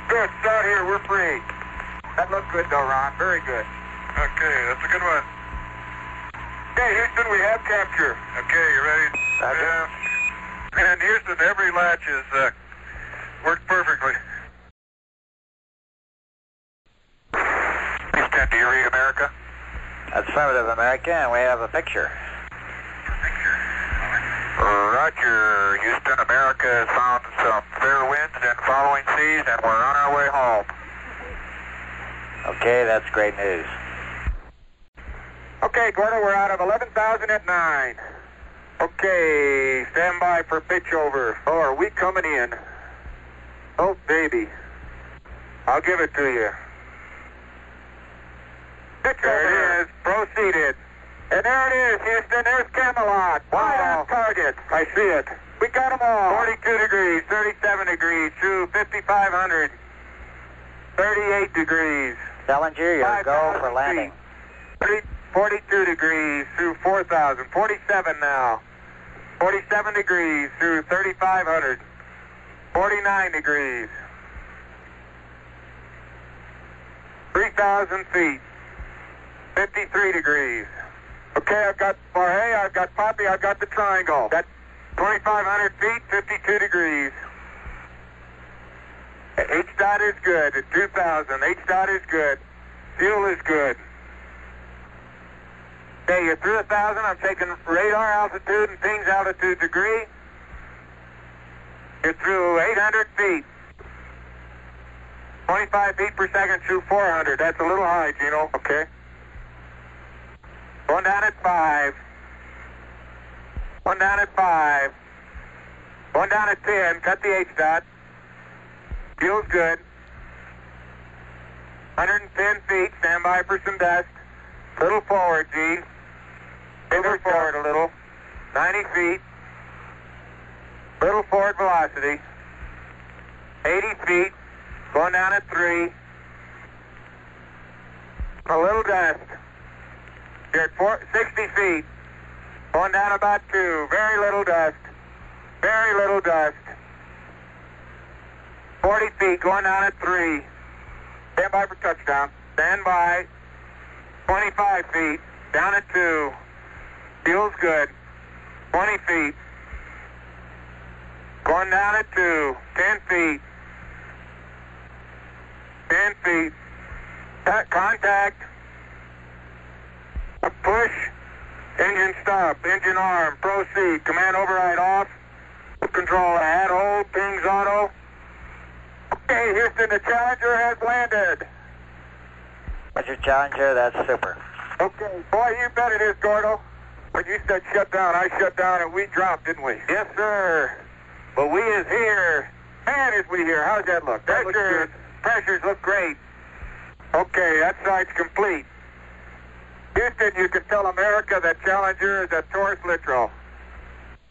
Good. Start here. We're free. That looked good, though, Ron. Very good. Okay, that's a good one. Okay, Houston, we have capture. Okay, you ready? And Houston, every latch is worked perfectly. Houston, do you read America? Affirmative, America, and we have a picture. Roger, Houston. America has found some fair winds and following seas, and we're on our way home. Okay, that's great news. Okay, Gordo, we're out of 11,000 at 9. Okay, stand by for pitch over. Oh, are we coming in? Oh, baby. I'll give it to you. Pitch there it is. Proceeded. And there it is, Houston. There's Camelot. Wide on target. I see it. We got them all. 42 degrees, 37 degrees, through 5,500. 38 degrees. Challenger, your go for landing. 42 degrees through 4,000. 47 now. 47 degrees through 3,500. 49 degrees. 3,000 feet. 53 degrees. Okay, I've got Jorge, I've got Poppy, I've got the triangle. That's 2,500 feet, 52 degrees. H-dot is good at 2,000. H-dot is good. Fuel is good. Okay, you're through 1,000. I'm taking radar altitude and pings altitude degree. You're through 800 feet. 25 feet per second through 400. That's a little high, Gino. Okay. Going down at 5. Going down at 5. Going down at 10. Cut the H-dot. Fuel's good. 110 feet. Stand by for some dust. Little forward, G. Little forward a little. 90 feet. Little forward velocity. 80 feet. Going down at 3. A little dust. You're at 60 feet. Going down about 2. Very little dust. Very little dust. 40 feet. Going down at 3. Stand by for touchdown. Stand by. 25 feet. Down at 2. Fuel's good. 20 feet. Going down at 2. 10 feet. 10 feet. Contact. Push. Engine stop. Engine arm. Proceed. Command override off. Control add hold. Pings auto. Okay, Houston, the Challenger has landed. Roger, Challenger, that's super. Okay, boy, you bet it is, Gordo. When you said shut down, I shut down and we dropped, didn't we? Yes, sir. But we is here. Man, is we here. How's that look? Pressures look great. Okay, that side's complete. Houston, you can tell America that Challenger is a Taurus Littrow.